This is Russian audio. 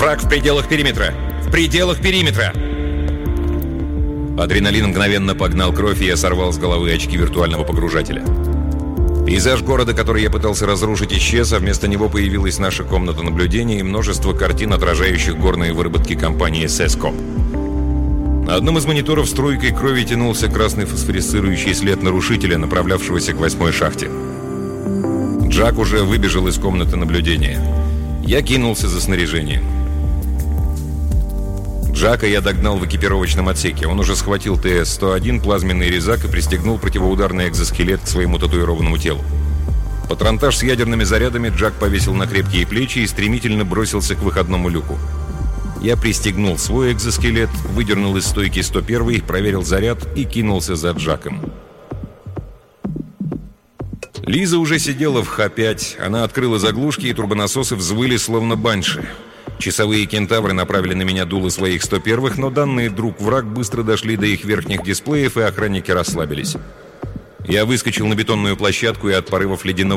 Враг в пределах периметра! В пределах периметра!» Адреналин мгновенно погнал кровь, и я сорвал с головы очки виртуального погружателя. Пейзаж города, который я пытался разрушить, исчез, а вместо него появилась наша комната наблюдения и множество картин, отражающих горные выработки компании SESCOM. На одном из мониторов струйкой крови тянулся красный фосфорисцирующий след нарушителя, направлявшегося к 8-й шахте. Джак уже выбежал из комнаты наблюдения. Я кинулся за снаряжением. Джака я догнал в экипировочном отсеке. Он уже схватил ТС-101, плазменный резак и пристегнул противоударный экзоскелет к своему татуированному телу. Патронтаж с ядерными зарядами Джак повесил на крепкие плечи и стремительно бросился к выходному люку. Я пристегнул свой экзоскелет, выдернул из стойки 101-й, проверил заряд и кинулся за Джаком. Лиза уже сидела в Х-5. Она открыла заглушки, и турбонасосы взвыли, словно банши. Часовые кентавры направили на меня дулы своих 101-х, но данные друг-враг быстро дошли до их верхних дисплеев, и охранники расслабились. Я выскочил на бетонную площадку и от порывов ледяного